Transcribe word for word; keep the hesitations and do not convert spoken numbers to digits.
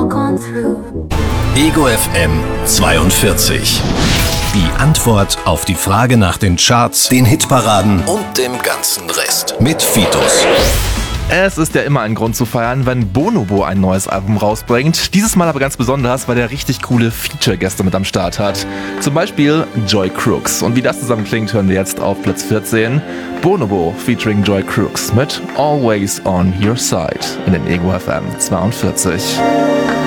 walk on through. Ego F M zweiundvierzig. Die Antwort auf die Frage nach den Charts, den Hitparaden und dem ganzen Rest mit Fitus. Es ist ja immer ein Grund zu feiern, wenn Bonobo ein neues Album rausbringt. Dieses Mal aber ganz besonders, weil er richtig coole Feature-Gäste mit am Start hat. Zum Beispiel Joy Crooks. Und wie das zusammen klingt, hören wir jetzt auf Platz vierzehn. Bonobo featuring Joy Crooks mit Always on Your Side in den Ego F M zweiundvierzig.